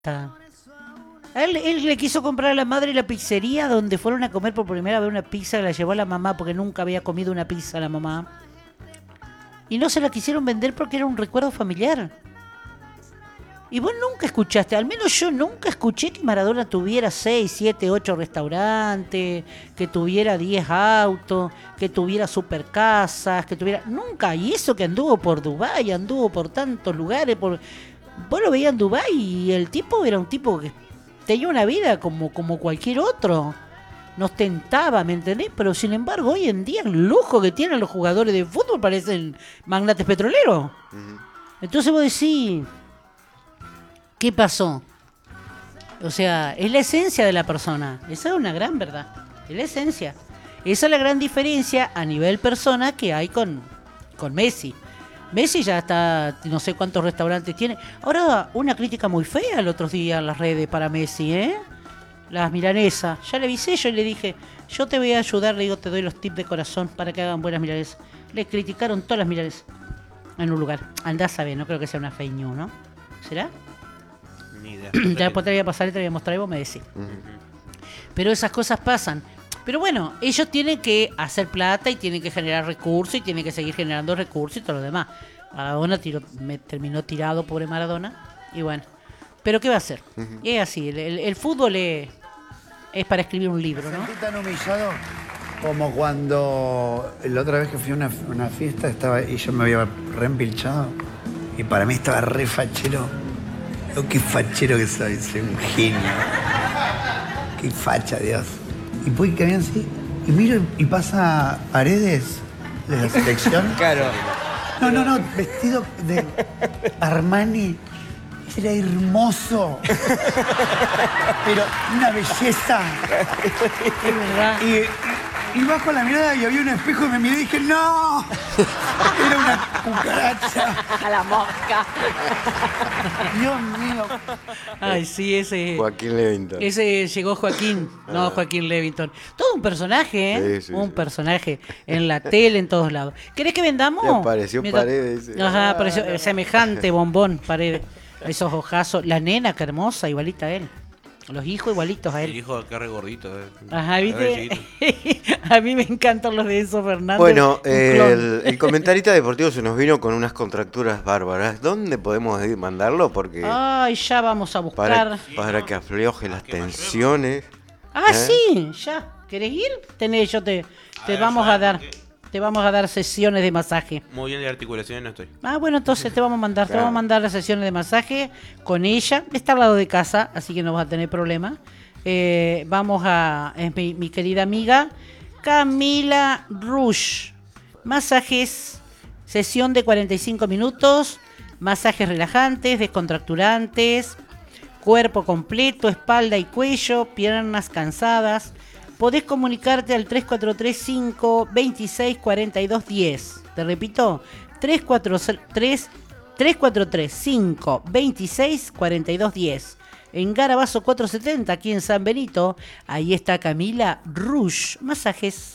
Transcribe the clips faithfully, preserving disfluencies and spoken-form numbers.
Él, él le quiso comprar a la madre la pizzería donde fueron a comer por primera vez una pizza, la llevó a la mamá porque nunca había comido una pizza la mamá. Y no se la quisieron vender porque era un recuerdo familiar. Y vos nunca escuchaste, al menos yo nunca escuché que Maradona tuviera seis, siete, ocho restaurantes, que tuviera diez autos, que tuviera supercasas, que tuviera... Nunca, y eso que anduvo por Dubái, anduvo por tantos lugares, por... Vos lo veías en Dubái y el tipo era un tipo que tenía una vida como, como cualquier otro. No ostentaba, ¿me entendés? Pero sin embargo, hoy en día el lujo que tienen los jugadores de fútbol parecen magnates petroleros. Uh-huh. Entonces vos decís, ¿qué pasó? O sea, es la esencia de la persona. Esa es una gran verdad. Es la esencia. Esa es la gran diferencia a nivel persona que hay con, con Messi. Messi ya está, no sé cuántos restaurantes tiene. Ahora, una crítica muy fea el otro día en las redes para Messi, ¿eh? Las milanesas. Ya le avisé, yo le dije, yo te voy a ayudar, le digo, te doy los tips de corazón para que hagan buenas milanesas. Le criticaron todas las milanesas en un lugar. Andá a saber, no creo que sea una fake news, ¿no? ¿Será? Ni idea. Ya después te voy a pasar y te voy a mostrar y vos me decís. Uh-huh. Pero esas cosas pasan. Pero bueno, ellos tienen que hacer plata y tienen que generar recursos y tienen que seguir generando recursos y todo lo demás. Maradona tiró, me terminó tirado, pobre Maradona. Y bueno, pero ¿qué va a hacer? Uh-huh. Es así, el, el, el fútbol es, es para escribir un libro, ¿no? Me sentí tan humillado como cuando la otra vez que fui a una, una fiesta estaba y yo me había reempilchado y para mí estaba re fachero. Oh, qué fachero que soy, soy un genio. Qué facha, Dios. Y voy caminando así, y miro y pasa Paredes de la selección. Claro. No, no, no, vestido de Armani. Era hermoso. Pero una belleza. Es verdad. Y, y bajo la mirada y había un espejo y me miré y dije, ¡no! Era una cucaracha. La mosca. Dios mío. Ay, sí, ese... Joaquín Levington. Ese llegó Joaquín, no Joaquín Levington. Todo un personaje, ¿eh? Sí, sí, un sí. personaje en la tele, en todos lados. ¿Querés que vendamos? Y apareció Mientras... Paredes. Ese. Ajá, apareció ah, semejante bombón, Paredes. Esos ojazos. La nena, que hermosa, igualita a él. Los hijos igualitos a él. El hijo acá re gordito. Eh. Ajá, ¿viste? A mí me encantan los de Enzo Fernández. Bueno, el, el comentarista deportivo se nos vino con unas contracturas bárbaras. ¿Dónde podemos ir mandarlo? Porque ay, ya vamos a buscar. Para, para que afloje las tensiones. Ah, ¿eh? Sí, ya. ¿Querés ir? Tenés, yo te, te a vamos ver, a dar. Te vamos a dar sesiones de masaje. Muy bien de articulaciones no estoy. Ah, bueno, entonces te vamos a mandar, claro. te vamos a mandar las sesiones de masaje con ella. Está al lado de casa, así que no vas a tener problema. Eh, vamos a, es mi, mi querida amiga Camila Rush. Masajes, sesión de cuarenta y cinco minutos, masajes relajantes, descontracturantes, cuerpo completo, espalda y cuello, piernas cansadas. Podés comunicarte al tres cuatro tres cinco dos seis cuatro dos uno cero. Te repito, tres cuatro tres cinco dos seis cuatro dos uno cero. En Garabazo cuatrocientos setenta, aquí en San Benito. Ahí está Camila Rush. Masajes.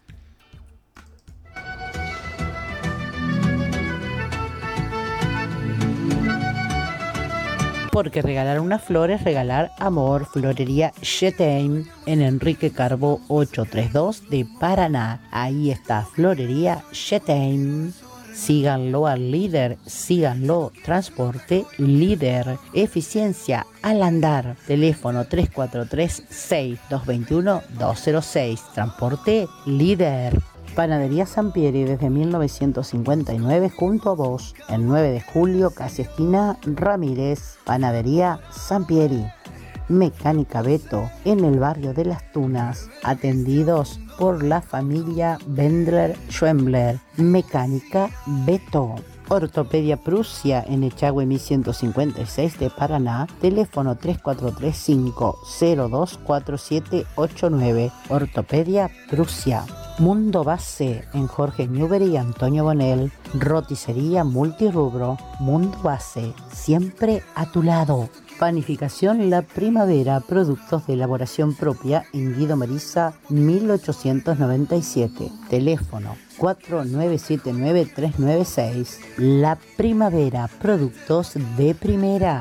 Porque regalar unas flores, regalar amor. Florería Chetain en Enrique Carbó ochocientos treinta y dos de Paraná. Ahí está Florería Chetain. Síganlo al líder, síganlo. Transporte líder. Eficiencia al andar. Teléfono tres cuatro tres seis dos dos uno dos cero seis. Transporte líder. Panadería Sampieri desde mil novecientos cincuenta y nueve junto a vos. El nueve de julio, casi esquina Ramírez. Panadería Sampieri. Mecánica Beto en el barrio de Las Tunas. Atendidos por la familia Bendler Schwembler. Mecánica Beto. Ortopedia Prusia en Echagüe mil ciento cincuenta y seis de Paraná. Teléfono tres cuatro tres cinco cero dos cuatro siete ocho nueve. Ortopedia Prusia. Mundo Base en Jorge Newbery y Antonio Bonel. Roticería multirrubro. Mundo Base, siempre a tu lado. Panificación La Primavera, productos de elaboración propia en Guido Marisa mil ochocientos noventa y siete. Teléfono cuatro nueve siete nueve tres nueve seis. La Primavera, productos de primera.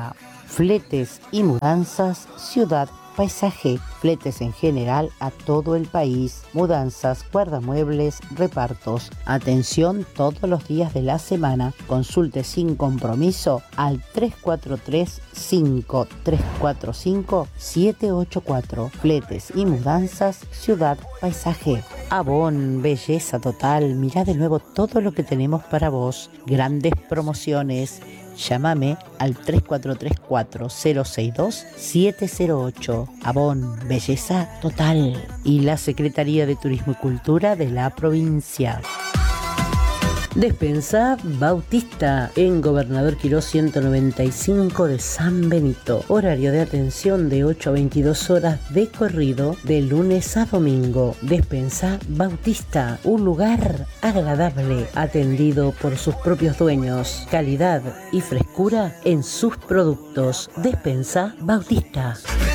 Fletes y mudanzas Ciudad Paisaje. Fletes en general a todo el país. Mudanzas, guardamuebles, repartos. Atención todos los días de la semana. Consulte sin compromiso al tres cuatro tres, cinco tres cuatro cinco, siete ocho cuatro. Fletes y mudanzas Ciudad Paisaje. Avon, belleza total. Mirá de nuevo todo lo que tenemos para vos. Grandes promociones. Llámame al tres cuatro tres cuatro, cero seis dos, siete cero ocho. Avon, belleza total. Y la Secretaría de Turismo y Cultura de la provincia. Despensa Bautista en Gobernador Quirós ciento noventa y cinco de San Benito. Horario de atención de ocho a veintidós horas de corrido de lunes a domingo. Despensa Bautista, un lugar agradable, atendido por sus propios dueños. Calidad y frescura en sus productos. Despensa Bautista.